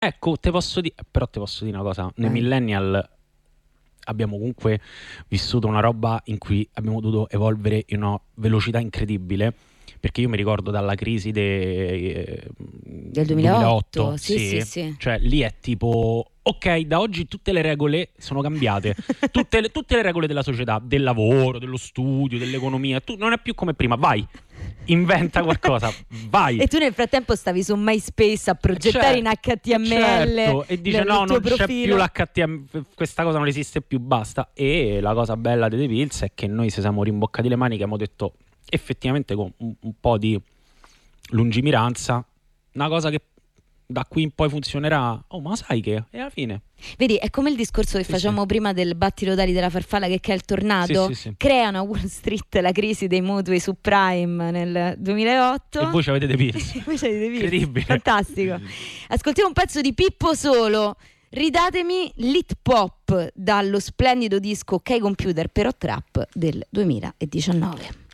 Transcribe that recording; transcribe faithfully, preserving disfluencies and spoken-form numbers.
Ecco, te posso dire, però te posso dire una cosa, nei Eh. millennial abbiamo comunque vissuto una roba in cui abbiamo dovuto evolvere in una velocità incredibile, perché io mi ricordo dalla crisi de, Del duemilaotto, duemilaotto, sì, sì, sì, sì. cioè lì è tipo, ok, da oggi tutte le regole sono cambiate, tutte le, tutte le regole della società, del lavoro, dello studio, dell'economia, tu, non è più come prima, vai, inventa qualcosa, vai. E tu nel frattempo stavi su MySpace a progettare in Certo, H T M L certo. E dice il no, tuo non c'è profilo. più l'H T M L, questa cosa non esiste più, basta. E la cosa bella di The Pills è che noi ci siamo rimboccati le maniche e abbiamo detto effettivamente con un, un po' di lungimiranza, una cosa che da qui in poi funzionerà. Oh, ma sai che? E alla fine Vedi, è come il discorso che sì, facevamo sì. prima del battito d'ali della farfalla, che è il tornado. Sì, sì, sì. Creano a Wall Street la crisi dei mutui subprime nel duemilaotto. E voi ci avete The Pills. Voi ci avete visto. Incredibile. Fantastico. Ascoltiamo un pezzo di Pippo Solo. Ridatemi l'hip hop dallo splendido disco Ok Computer però Trap del duemiladiciannove.